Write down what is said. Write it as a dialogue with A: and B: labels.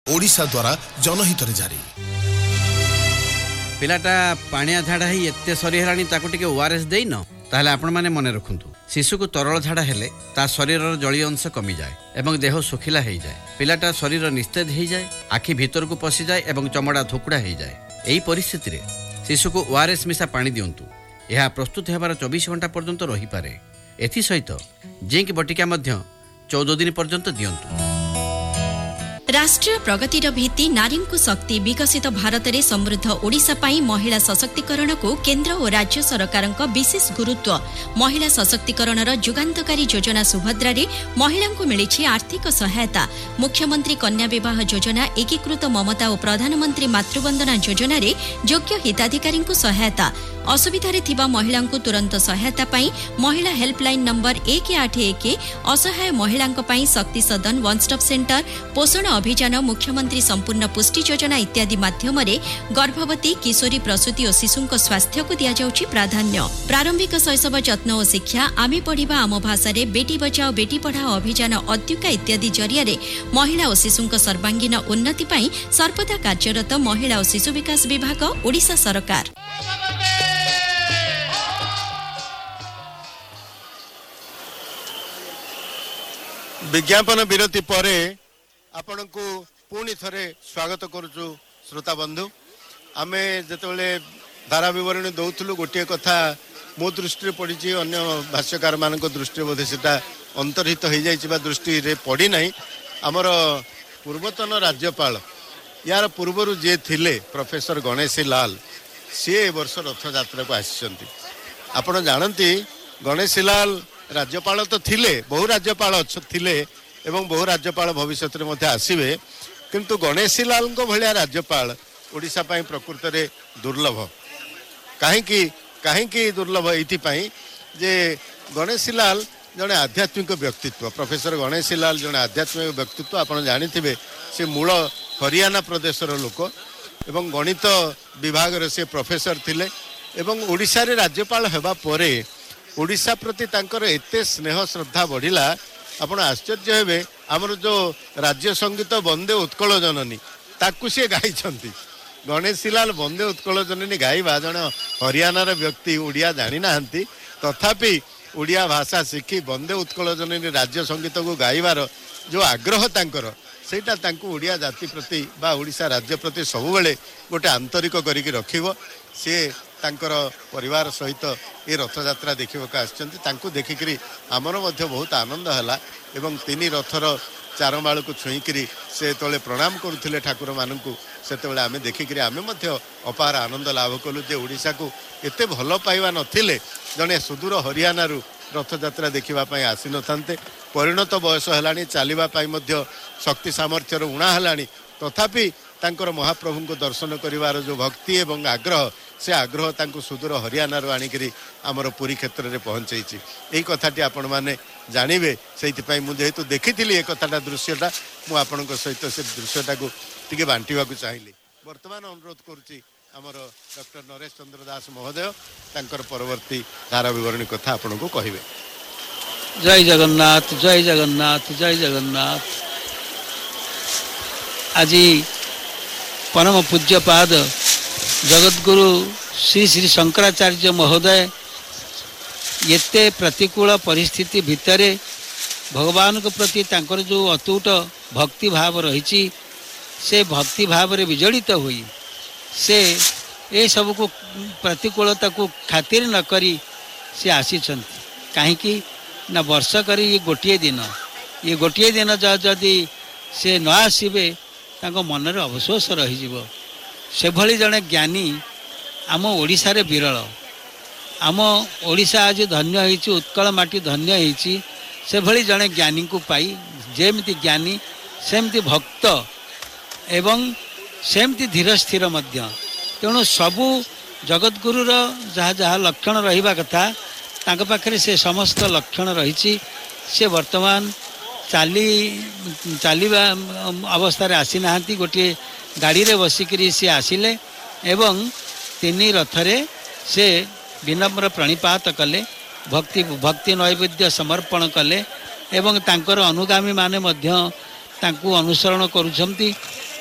A: ओडिशा द्वारा जनहित जारी।
B: पिलाटा पानिया झाड़ा ही एते सरी हेलानी ताको टिके ओआरएस देइन ताहले आपण माने मने रखुंतु शिशु को तरल झाड़ा हेले ता शरीर जलीय अंश कमी जाए एवं देह सुखिला हो जाए। पिलाटा शरीर निस्तेज हो जाए, आखि भीतर को पशि जाए एवं चमड़ा धुकुड़ा हो जाए। एही परिस्थिति रे शिशु को ओआरएस मिसा पानी दियंतु। यह प्रस्तुत हेबार 24 घंटा पर्यंत रही पारे। एथि सहित जिंक बटिका मध्य 14 दिन पर्यंत दियंतु।
C: राष्ट्रीय प्रगतिर भित्ति नारी को शक्ति विकसित भारत में समृद्ध ओडिशा पाई महिला सशक्तिकरण को केंद्र और राज्य सरकार विशेष गुरुत्व। महिला सशक्तिकरण जुगान्तकारी योजना सुभद्रा रे महिला को मिली आर्थिक सहायता। मुख्यमंत्री कन्या विवाह योजना, एकीकृत ममता और प्रधानमंत्री मातृवंदना योजना रे योग्य हिताधिकारी को सहायता। असुविधा थिबा महिला को तुरंत सहायता पाई महिला हेल्पलाइन नंबर 181, असहाय महिला शक्ति सदन, वन स्टॉप सेंटर, पोषण अभियान, मुख्यमंत्री संपूर्ण पुष्टि योजना इत्यादि माध्यम गर्भवती, किशोरी, प्रसूति और शिशु स्वास्थ्य को दि जाउछि प्राधान्य। प्रारंभिक शैशव जत्न और शिक्षा, आमे पढ़िबा आम भाषा रे, बेटी बचाओ बेटी पढ़ाओ अभियान, अद्युका इत्यादि जरिया रे महिला और शिशु सर्वांगीन उन्नति पाई सर्वदा कार्यरत महिला और शिशु विकास विभाग, ओडिशा सरकार।
D: विज्ञापन विरति परे आपण को पुणी थरे स्वागत करुचु श्रोता बंधु। आमे जेतेबेले धारा विवरणी दउथलु गोटे कथा मो दृष्टि पड़ी, अन्य भाष्यकार मान दृष्टि बोधे सेटा अंतर्हित हो जाइछि बा दृष्टि रे पड़ी नाही। आमर पूर्वतन राज्यपाल यार पूर्वरु जे थिले प्रोफेसर गणेशी लाल, सी वर्ष रथ यात्रा को आसिछंती। आपण जानती गणेशी लाल राज्यपाल तो थिले, बहु राज्यपाल थिले एवं बहु राज्यपाल भविष्य में आसवे, किंतु गणेशी लाल भलिया राज्यपाल ओडिशा पाई प्रकृत रे दुर्लभ। कहीं दुर्लभ ये जे गणेशी लाल जड़े आध्यात्मिक व्यक्तित्व। प्रोफेसर गणेशी लाल जड़े आध्यात्मिक व्यक्तित्व। आप जानिथिबे से मूल हरियाणा प्रदेशर लोक एवं गणित विभाग से प्रोफेसर थिले एवं ओडिशा रे राज्यपाल हेबा परे ओडिशा प्रति तांकर एते स्नेह श्रद्धा बढ़िला। आपण आश्चर्य हेबे, आमर जो राज्य संगीत वंदे उत्कल जननी ताकू सी गाई। गणेशी लाल वंदे उत्कल जननी गाइबा, जन हरियाणार व्यक्ति ओडिया जानी नाहंती, तथापि ओडिया भाषा शिखी वंदे उत्कल जननी राज्य संगीत को गाइबार जो आग्रह तांकर, सेटा तांकू ओडिया जाति प्रति बा ओडिशा राज्य प्रति सबुबेले गोटे आंतरिक करिक रखिबो। से तांकर परिवार सहित ये रथ यात्रा देखा आसचंती। तांकू देखिकरी आमर मध्य बहुत आनंद हला एवं तीन रथर चारमाल को छुईकरी से तले प्रणाम करुथिले ठाकुर मानकू। सेतेबेले आमे देखिकरी आमे मध्य अपार आनंद लाभ कलु जे ओडिशा को एते भल पाइबा नथिले जने सुदूर हरियाणारू रथ यात्रा देखिबा पई आसी नथान्ते। परिणत बयस हेलानी, चालिबा पई मध्य शक्ति सामर्थ्यर उणा हेलानी, तथापि तांकर महाप्रभु को दर्शन करिवार जो भक्ति एवं आग्रह, से आग्रह तांको सुदूर हरियाणारू आनिकरी आमर पुरी क्षेत्र में पहुँचेछि। यही कथाटी आपण माने जानिबे, सेइथिपाई मु जेहेतु देखिथिली ए कथाटा दृश्यटा मु आपणक सहित से दृश्यटा को टिके बांटिबाकू चाहिली। वर्तमान अनुरोध करुछि आमर डॉक्टर नरेश चंद्र दास महोदय तांकर परवर्ती धारा विवरणी कथा आपणको कहिबे।
E: जय जगन्नाथ, जय जगन्नाथ, जय जगन्नाथ। आज परम पूज्यपाद जगद्गुरु श्री श्री शंकराचार्य महोदय एते प्रतिकूल परिस्थिति भितर भगवान के प्रति तांकर जो अतूट भक्ति भाव रही, से भक्ति भाव रे विजड़ित हुई से ए सब को प्रतिकूलता को खातिर न करी से आसीचंती। कहीं ना वर्ष करी ये गोटे दिन जदि से न आसबे तांको मन रे अवशोष रही। से भली जड़े ज्ञानी आम ओडिशा रे विरल। आम ओडिशा आज धन्य होइछि, उत्कल माटी धन्य होइछि। से भली जड़े ज्ञानी को पाई, जेमती ज्ञानी सेमती भक्त एवं सेमती धीर स्थिर मध्य। तेणु सबू जगद्गुरुर जहाँ जहाँ लक्षण रहिबा कथा तांको पाखरे से समस्त लक्षण रही। से वर्तमान चलवा अवस्था आसी नाहांती, गोटे गाड़ी रे बसिकरी सी आसिले एवं तीन रथरे से विनम्र प्रणिपात कले, भक्ति नैवेद्य समर्पण कले एवं तांकर अनुगामी माने मध्य ତାଙ୍କୁ ଅନୁସରଣ କରୁଛନ୍ତି।